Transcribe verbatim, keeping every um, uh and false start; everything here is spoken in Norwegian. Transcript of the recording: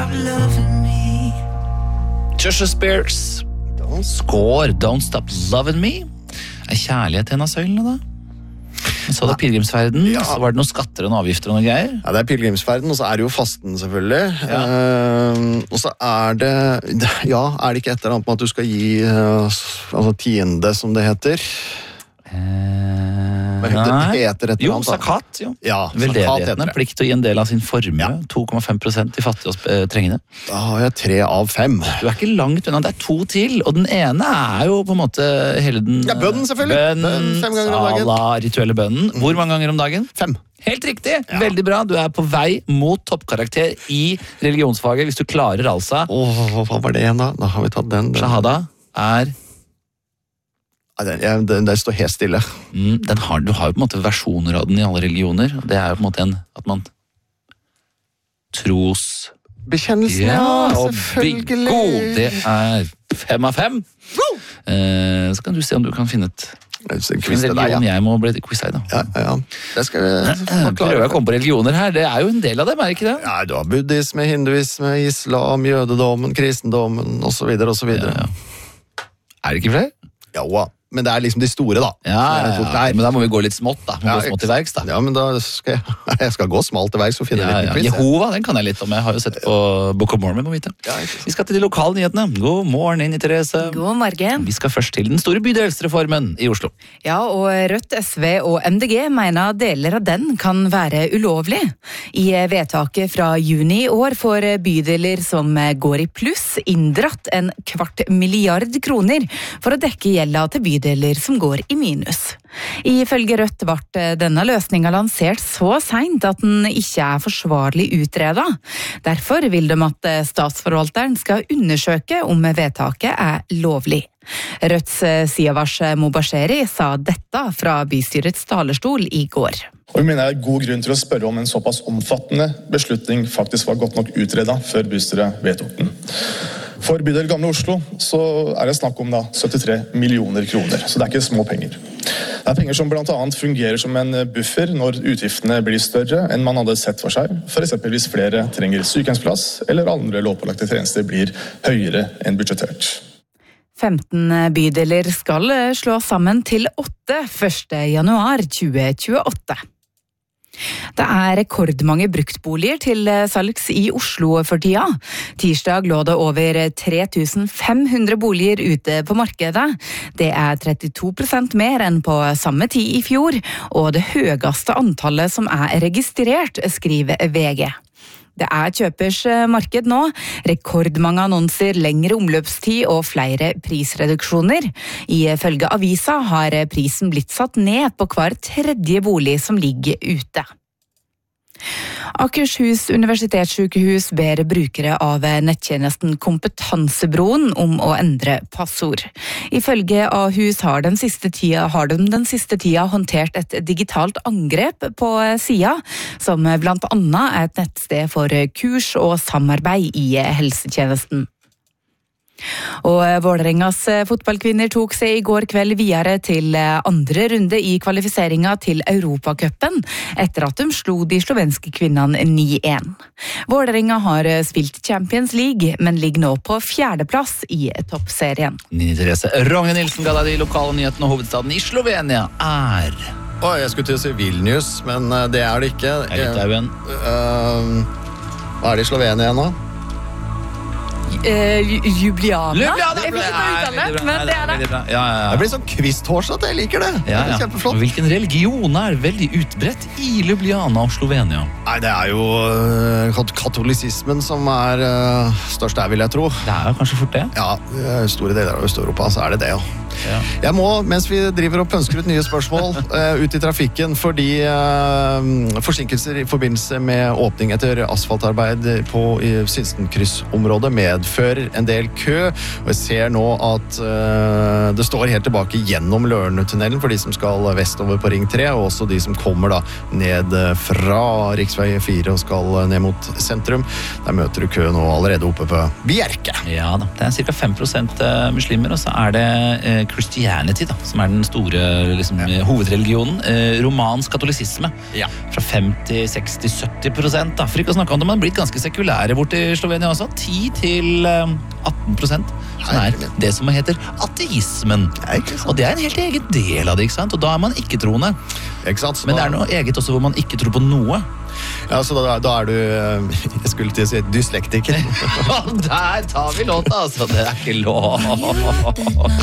loving me. Joshua Spears. Score, Don't Stop Loving Me. Er kjærlighet en av søylene da? Jeg så det Pilgrimsferden, Ja. så var det noen skatter og noen avgifter og noe greier. Ja, det er pilgrimsferden, og så er det jo fasten selvfølgelig. Ja. Eh, og så er det, ja, er det ikke et eller annet med at du skal gi eh, altså tiende, som det heter? Eh, Hva heter, nei. heter et eller Jo, annet? da? zakat, jo. Ja, zakat Veldedigheten heter er det. plikt til å gi en del av sin formue, Ja. to komma fem prosent til fattige og eh, trengende. Da har jeg tre av fem. Du er ikke langt unna, det er to til, og den ene er jo på en måte hele den... Ja, bønnen selvfølgelig. Bønnen, Bønn fem ganger om dagen. sala, rituelle bønnen. Hvor mange ganger om dagen? Fem. Helt riktig, veldig bra. Du er på vei mot toppkarakter i religionsfaget, hvis du klarer altså. Åh, hva var det igjen da? Da har vi tatt den. den. Shahada er... Nei, den, jeg, den der står helt stille. Mm, den har, du har jo på en måte versjoner av den i alle religioner. og Det er jo på en måte en at man tros... Bekjennelsen, ja, og selvfølgelig. bingo! Det er fem av fem. Eh, så kan du se om du kan finne et Det er en en quiz til deg, religion ja. jeg må bli quiz i da. Ja, ja, ja. Det skal vi Prøver forklare. å komme på religioner her. Det er jo en del av dem, er det ikke det? Ja, du har buddhisme, hinduisme, islam, jødedommen, kristendommen, og så videre, og så videre. Ja, ja. Er det ikke flere? Ja, men det er liksom de store, da. Ja, ja, Jeg tok ja. der. Men da må vi gå litt smått, da. Vi må Ja, gå smått til verks, da. Ja, men da skal jeg, jeg skal gå smalt til verks og finne Ja, en ja. liten quiz. jeg. Jehova, den kan jeg litt om. Jeg har jo sett på Book of Mormon, må vite. Ja, ikke sant. Vi skal til de lokale nyhetene. God morgen, Inni Therese. God morgen. Vi skal først til den store bydelsreformen i Oslo. Ja, og Rødt, S V og M D G mener deler av den kan være ulovlig. I vedtaket fra juni i år får bydeler som går i pluss inndratt en kvart milliard kroner for å dekke gjelda til bydeler som går i minus. Ifølge Rødt ble denne løsningen lansert så sent at den ikke er forsvarlig utredet. Derfor vil de at statsforvalteren skal undersøke om vedtaket er lovlig. Rødts Siavash Mobasheri sa dette fra bystyrets talerstol i går. Og vi mener det er god grunn til å spørre om en såpass omfattende beslutning faktisk var godt nok utredet før bystyret vedtok den. For bydel Gamle Oslo så er det snakk om da syttitre millioner kroner, så det er ikke små penger. Det er penger som blant annet fungerer som en buffer når utgiftene blir større enn man hadde sett for seg, for eksempel hvis flere trenger sykehjemsplass eller andre lovpålagte tjenester blir høyere enn budsjettert. femten bydeler skal slå sammen til åtte første januar tjue tjueåtte. Det er rekordmange bruktboliger til salgs i Oslo for tida. Tirsdag lå det over tre tusen fem hundre boliger ute på markedet. Det er trettito prosent mer enn på samme tid i fjor, og det høyeste antallet som er registrert, skriver V G. Det er kjøpers marked nå, rekordmange annonser, lengre omløpstid og flere prisreduksjoner. Ifølge avisa har prisen blitt satt ned på hver tredje bolig som ligger ute. Akershus universitetssykehus ber brukere av nettjenesten Kompetansebroen om å endre passord. Ifølge Ahus har, den siste tida, har de den siste tida håndtert et digitalt angrep på sida, som blant annet er et nettsted for kurs og samarbeid i helsetjenesten. Og Vålerengas fotballkvinner tok seg i går kveld videre til andre runde i kvalifiseringa til Europacupen, etter at de slo de slovenske kvinnene ni én. Vålerenga har spilt Champions League, men ligger nå på fjerdeplass i toppserien. Inni Therese, Rogne Nilsen ga deg de lokale nyhetene, og hovedstaden i Slovenia er... Å, jeg skulle til å si Vilnius, men eh, det er det ikke. Er litt der igjen. Eh, hva er det i Slovenia igjen nå? Uh, Ljubljana? Ljubljana! Jeg vet ikke hva jeg uttaler, Veldig bra. men det er det. Veldig bra. Ja, ja, ja. Det blir sånn quiz-torsdag, jeg liker det. Ja, Det er ja. kjempeflott. Hvilken religion er veldig utbredt i Ljubljana og Slovenia? Nei, det er jo eh, kat- katolisismen som er eh, størst der, vil jeg tro. Det er jo kanskje fort det. Ja, i store deler av Øst-Europa så er det det, ja. Ja. Jeg må, mens vi driver og pønsker ut nye spørsmål, uh, ut i trafikken, fordi uh, forsinkelser i forbindelse med åpning etter asfaltarbeid på i Sinstenkryssområdet medfører en del kø, og jeg ser nå at uh, det står helt tilbake gjennom Lørnetunnelen for de som skal vestover på Ring tre, og også de som kommer da ned fra Riksvei fire og skal ned mot sentrum. Der møter du kø nå allerede oppe på Bjerke. Ja da, det er cirka fem prosent muslimer, og så er det eh, Christianity, da, som er den store liksom, ja. hovedreligionen. Eh, romansk katolisisme. Ja. Fra femti, seksti, sytti prosent. Da. For ikke å snakke om det, man har blitt ganske sekulære bort i Slovenia også. ti til atten prosent. Som er det som heter ateismen. Og det er en helt egen del av det, ikke sant? Og da er man ikke-troende. Ikke sant? Men det er noe eget også hvor man ikke tror på noe. Ja, så da, da er du, jeg skulle til å si, dyslektiker. Der tar vi låta, altså. Det er ikke lov.